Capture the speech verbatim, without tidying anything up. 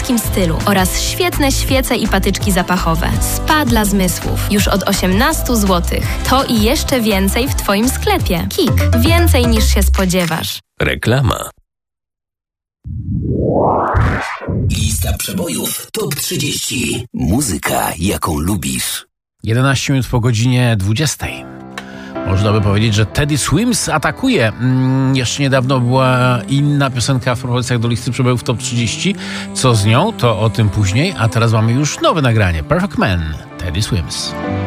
włodarskim stylu oraz świetne świece i patyczki zapachowe. Spa dla zmysłów. Już od osiemnaście złotych. To i jeszcze więcej w Twoim sklepie. Kik. Więcej niż się spodziewasz. Reklama. Lista przebojów top trzydzieści. Muzyka, jaką lubisz. jedenaście minut po godzinie dwudziestej. Można by powiedzieć, że Teddy Swims atakuje. Mm, jeszcze niedawno była inna piosenka w propozycjach do listy przebojów top trzydzieści. Co z nią, to o tym później. A teraz mamy już nowe nagranie. Perfect Man, Teddy Swims.